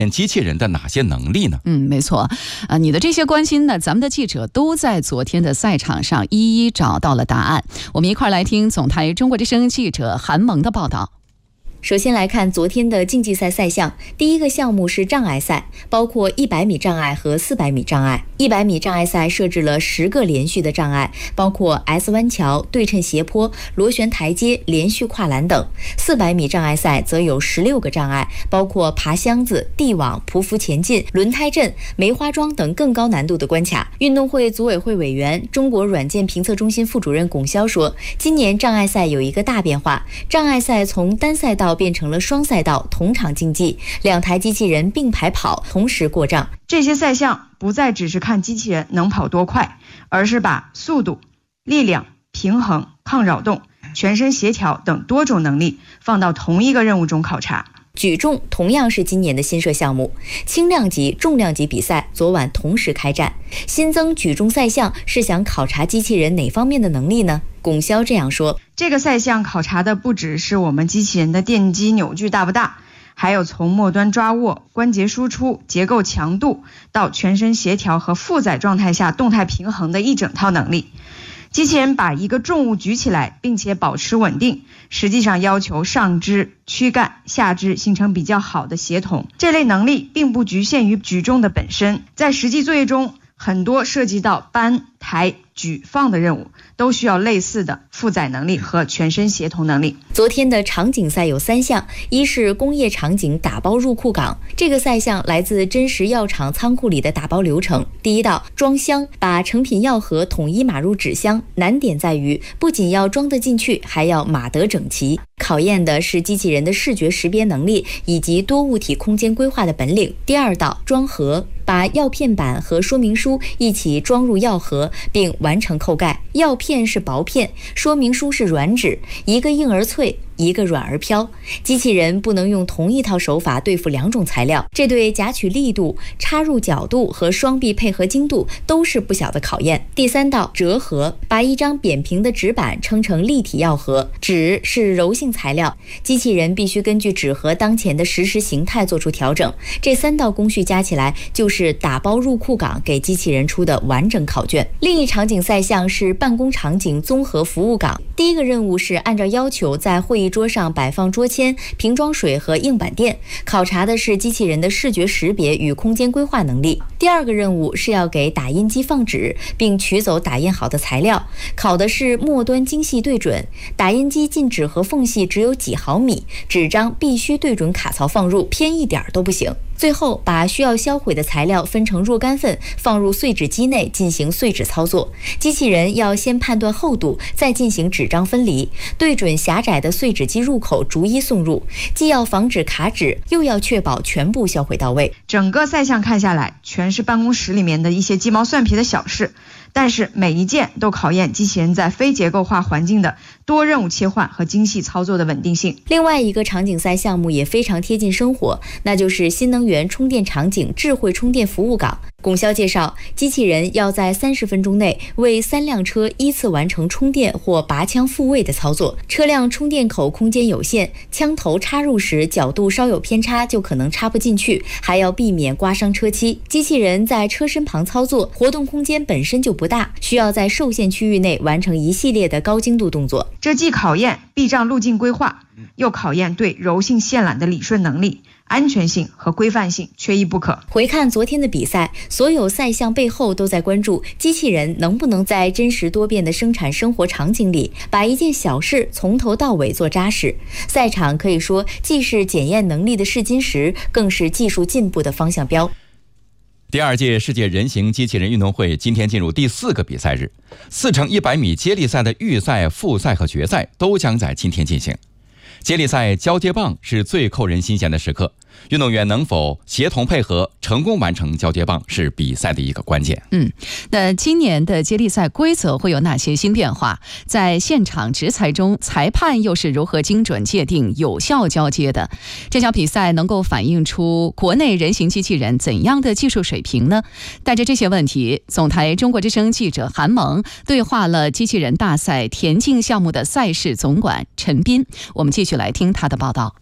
机器人的哪些能力呢？ 没错，你的这些关心呢，咱们的记者都在昨天的赛场上一一找到了答案。我们一块来听总台中国之声记者韩萌的报道。 首先来看昨天的竞技赛赛项，第一个项目是障碍赛，包括100米障碍和400米障碍。100米障碍赛设置了10个连续的障碍，包括 S 弯桥、对称斜坡、螺旋台阶、连续跨栏等。400米障碍赛则有16个障碍，包括爬箱子、地网、匍匐前进、轮胎阵、梅花桩等更高难度的关卡。运动会组委会委员、中国软件评测中心副主任龚潇说，今年障碍赛有一个大变化，障碍赛从单赛道变成了双赛道同场竞技，2台机器人并排跑，同时过障。 这些赛项不再只是看机器人能跑多快，而是把速度、力量、平衡、抗扰动、全身协调等多种能力放到同一个任务中考察。 举重同样是今年的新设项目，轻量级、重量级比赛昨晚同时开战。新增举重赛项是想考察机器人哪方面的能力呢？龚潇这样说， 这个赛项考察的不只是我们机器人的电机扭矩大不大，还有从末端抓握、关节输出、结构强度到全身协调和负载状态下动态平衡的一整套能力。机器人把一个重物举起来并且保持稳定，实际上要求上肢、躯干、下肢形成比较好的协同。这类能力并不局限于举重的本身，在实际作业中，很多涉及到搬、抬、举、放的任务都需要类似的负载能力和全身协同能力。 昨天的场景赛有3项，一是工业场景打包入库岗，这个赛项来自真实药厂仓库里的打包流程。第一道装箱，把成品药盒统一码入纸箱，难点在于不仅要装得进去，还要码得整齐。考验的是机器人的视觉识别能力以及多物体空间规划的本领。第二道装盒，把药片板和说明书一起装入药盒，并完成扣盖。药片是薄片，说明书是软纸，一个硬而脆，一个软而飘。机器人不能用同一套手法对付2种材料，这对夹取力度、插入角度和双臂配合精度都是不小的考验。第3道折盒，把一张扁平的纸板撑成立体药盒，纸是柔性材料，机器人必须根据纸盒当前的实时形态做出调整。这3道工序加起来就是打包入库岗给机器人出的完整考卷。另一场景赛项是办公场景综合服务岗，第一个任务是按照要求在会议桌上摆放桌签、瓶装水和硬板垫，考察的是机器人的视觉识别与空间规划能力。第二个任务是要给打印机放纸，并取走打印好的材料，考的是末端精细对准，打印机进纸盒缝隙只有几毫米，纸张必须对准卡槽放入，偏一点都不行。最后把需要销毁的材料分成若干份，放入碎纸机内进行碎纸操作。机器人要先判断厚度，再进行纸张分离，对准狭窄的碎纸机入口逐一送入，既要防止卡纸，又要确保全部销毁到位。 整个赛项看下来，全是办公室里面的一些鸡毛蒜皮的小事，但是每一件都考验机器人在非结构化环境的多任务切换和精细操作的稳定性。 另外一个场景赛项目也非常贴近生活，那就是新能源充电场景智慧充电服务岗。龚潇介绍，机器人要在30分钟内为3辆车依次完成充电或拔枪复位的操作。车辆充电口空间有限，枪头插入时角度稍有偏差就可能插不进去，还要避免刮伤车漆。机器人在车身旁操作，活动空间本身就不大，需要在受限区域内完成一系列的高精度动作。 这既考验避障路径规划，又考验对柔性线缆的理顺能力，安全性和规范性缺一不可。 回看昨天的比赛，所有赛项背后都在关注机器人能不能在真实多变的生产生活场景里，把一件小事从头到尾做扎实。赛场可以说既是检验能力的试金石，更是技术进步的方向标。 第2届世界人形机器人运动会今天进入第4个比赛日，4乘100米接力赛的预赛、复赛和决赛都将在今天进行。接力赛交接棒是最扣人心弦的时刻，运动员能否协同配合成功完成交接棒是比赛的一个关键。 那今年的接力赛规则会有哪些新变化？在现场直裁中，裁判又是如何精准界定有效交接的？这项比赛能够反映出国内人形机器人怎样的技术水平呢？带着这些问题，总台中国之声记者韩萌对话了机器人大赛田径项目的赛事总管陈斌，我们继续来听他的报道。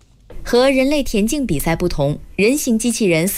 和人类田径比赛不同，人形机器人